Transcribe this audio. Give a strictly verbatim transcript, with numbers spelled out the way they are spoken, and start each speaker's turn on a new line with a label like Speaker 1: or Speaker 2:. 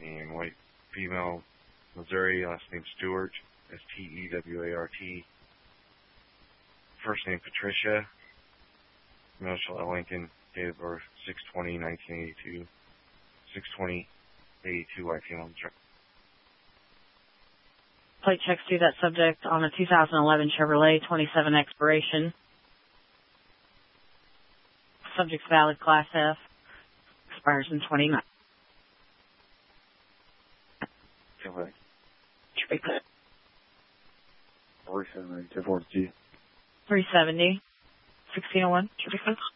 Speaker 1: And white female, Missouri, last name Stewart, S T E W A R T. First name Patricia, Michelle L. Lincoln, date of birth six twenty nineteen eighty-two, six twenty eighty-two, white female.
Speaker 2: Plate checks to that subject on a two thousand eleven Chevrolet, twenty-seven expiration. Subject's valid Class F. Expires in twenty-nine.
Speaker 1: Okay.
Speaker 2: Should be good.
Speaker 1: three seventy, two forty G.
Speaker 2: three seventy, sixteen oh one. Should be good.